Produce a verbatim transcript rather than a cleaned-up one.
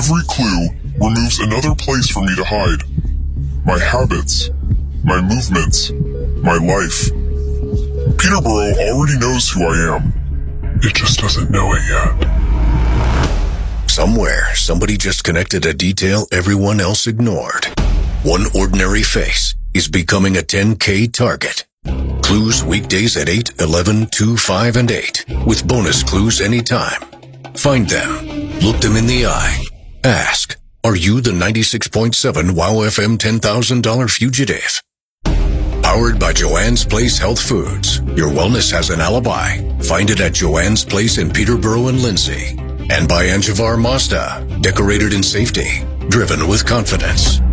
Every clue removes another place for me to hide. My habits, my movements, my life. Peterborough already knows who I am. It just doesn't know it yet. Somewhere, somebody just connected a detail everyone else ignored. One ordinary face is becoming a ten K target. Clues weekdays at eight, eleven, two, five, and eight, with bonus clues anytime. Find them. Look them in the eye. Ask, are you the ninety-six point seven WOW F M ten thousand dollars fugitive? Powered by Joanne's Place Health Foods. Your wellness has an alibi. Find it at Joanne's Place in Peterborough and Lindsay. And by Anjavar Mazda. Decorated in safety. Driven with confidence.